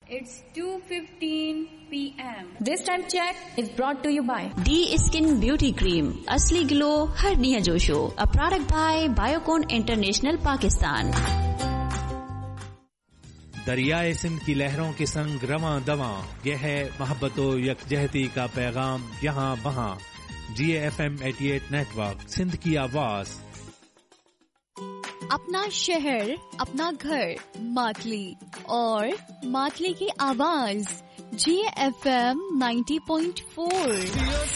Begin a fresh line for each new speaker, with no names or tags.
It's 2:15 p.m.
This time check is brought to you by
D Skin Beauty Cream. असली glow हर निया जोशो. A product by Biocon International Pakistan.
दरियाए Sindh की लहरों के संग रवां दवां, यह है मोहब्बतो यकजहती का पैगाम यहाँ वहाँ. GAFM 88 नेटवर्क, सिंध की आवाज.
अपना शहर, अपना घर, मातली और मातली की आवाज. GAFM 90.4.